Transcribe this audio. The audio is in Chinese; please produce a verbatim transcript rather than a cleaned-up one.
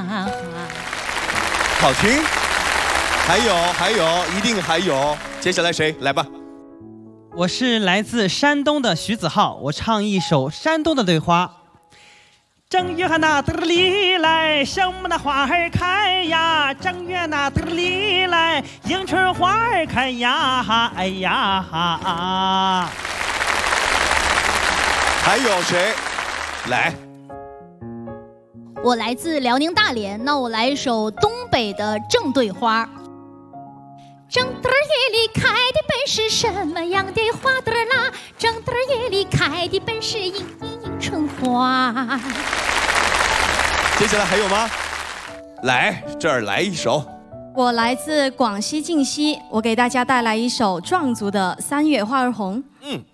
好听。还有还有，一定还有。接下来谁来吧？ 我是来自山东的徐子浩，我唱一首山东的对花。正月那得里来，什么那花儿开呀？正月那得里来，迎春花儿开呀！哎呀哈！ 还有谁来？ 我来自辽宁大连，那我来一首东北的正对花。正对夜里开的本是什么样的花朵啦？正对夜里开的本是迎迎春花。 接下来还有吗？来这儿来一首。 我来自广西靖西，我给大家带来一首壮族的《三月花儿红》。 嗯。